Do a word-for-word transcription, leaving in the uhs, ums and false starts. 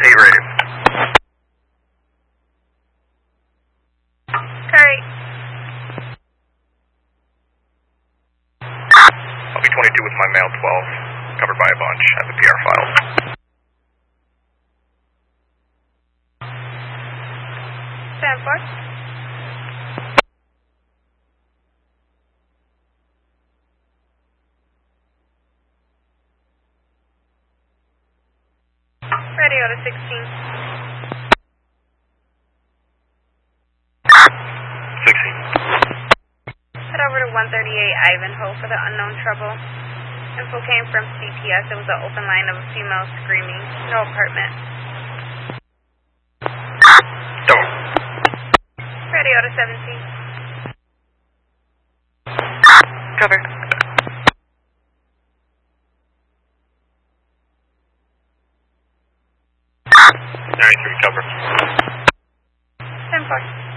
eight rated. Curry. I'll be twenty-two with my male twelve, covered by a bunch, as a P R files. Stand for. Radio to sixteen. sixteen. Head over to one thirty-eight Ivanhoe for the unknown trouble. Info came from C P S. It was an open line of a female screaming. No apartment. Don't. Radio to seventeen. Cover. ninety-three, cover. ten four.